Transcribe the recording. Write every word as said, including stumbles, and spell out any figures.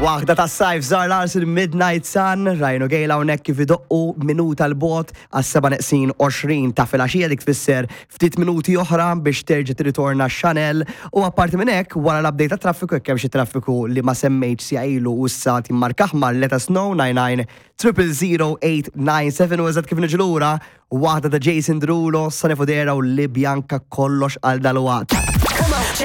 Waħda ta' sajf żar l-Arsenal Midnight Sun, rajnu gejla hawnhekk kif idoqqu minuta l-bot għas-seba' neqsin għoxrin ta' filgħaxija dik tfisser ftit minuti oħra biex terġa' tirritorna x-Chanel u apparti minn hekk wara l-update ta' traffiku hekk hemm xi traffiku li ma semmejtx si ilu u issa timmarka aħmar let us know nine nine triple zero eight nine seven u eżatt kif niġu lura waħda ta' Jason Derulo, Sonny Fodera u Libjanka kollox għal dalwaqt.